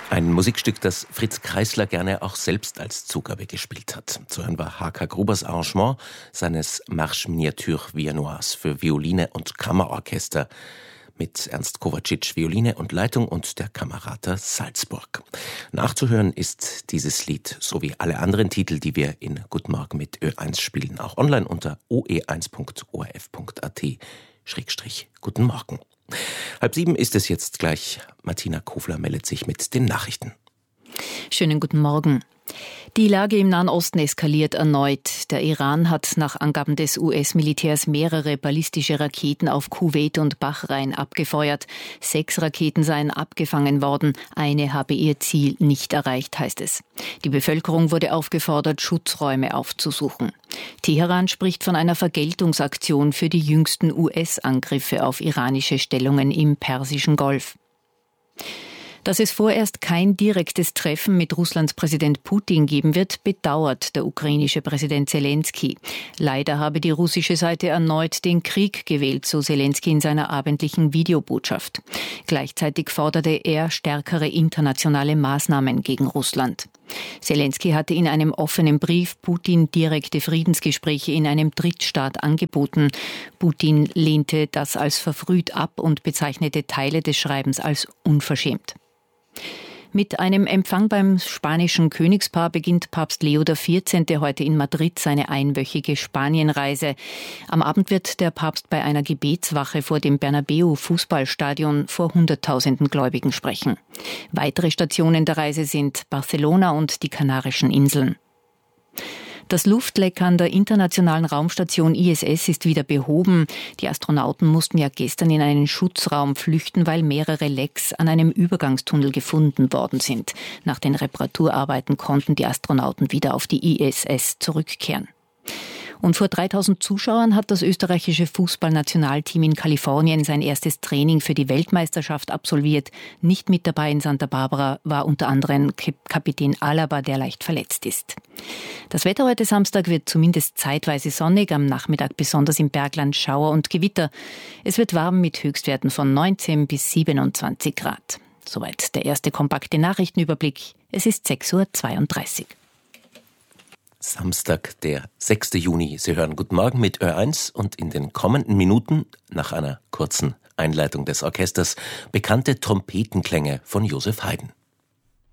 Ein Musikstück, das Fritz Kreisler gerne auch selbst als Zugabe gespielt hat. Zu hören war H.K. Grubers Arrangement seines Marche Miniature Viennoise für Violine und Kammerorchester mit Ernst Kovacic Violine und Leitung und der Camerata Salzburg. Nachzuhören ist dieses Lied sowie alle anderen Titel, die wir in Guten Morgen mit Ö1 spielen, auch online unter oe1.orf.at/Guten Morgen. 6:30 ist es jetzt gleich. Martina Kofler meldet sich mit den Nachrichten. Schönen guten Morgen. Die Lage im Nahen Osten eskaliert erneut. Der Iran hat nach Angaben des US-Militärs mehrere ballistische Raketen auf Kuwait und Bahrain abgefeuert. 6 Raketen seien abgefangen worden. Eine habe ihr Ziel nicht erreicht, heißt es. Die Bevölkerung wurde aufgefordert, Schutzräume aufzusuchen. Teheran spricht von einer Vergeltungsaktion für die jüngsten US-Angriffe auf iranische Stellungen im Persischen Golf. Dass es vorerst kein direktes Treffen mit Russlands Präsident Putin geben wird, bedauert der ukrainische Präsident Selenskyj. Leider habe die russische Seite erneut den Krieg gewählt, so Selenskyj in seiner abendlichen Videobotschaft. Gleichzeitig forderte er stärkere internationale Maßnahmen gegen Russland. Selenskyj hatte in einem offenen Brief Putin direkte Friedensgespräche in einem Drittstaat angeboten. Putin lehnte das als verfrüht ab und bezeichnete Teile des Schreibens als unverschämt. Mit einem Empfang beim spanischen Königspaar beginnt Papst Leo XIV. Heute in Madrid seine einwöchige Spanienreise. Am Abend wird der Papst bei einer Gebetswache vor dem Bernabeu-Fußballstadion vor Hunderttausenden Gläubigen sprechen. Weitere Stationen der Reise sind Barcelona und die Kanarischen Inseln. Das Luftleck an der internationalen Raumstation ISS ist wieder behoben. Die Astronauten mussten ja gestern in einen Schutzraum flüchten, weil mehrere Lecks an einem Übergangstunnel gefunden worden sind. Nach den Reparaturarbeiten konnten die Astronauten wieder auf die ISS zurückkehren. Und vor 3000 Zuschauern hat das österreichische Fußballnationalteam in Kalifornien sein erstes Training für die Weltmeisterschaft absolviert. Nicht mit dabei in Santa Barbara war unter anderem Kapitän Alaba, der leicht verletzt ist. Das Wetter heute Samstag wird zumindest zeitweise sonnig, am Nachmittag besonders im Bergland Schauer und Gewitter. Es wird warm mit Höchstwerten von 19 bis 27 Grad. Soweit der erste kompakte Nachrichtenüberblick. Es ist 6:32 Uhr. Samstag, der 6. Juni. Sie hören Guten Morgen mit Ö1 und in den kommenden Minuten, nach einer kurzen Einleitung des Orchesters, bekannte Trompetenklänge von Joseph Haydn.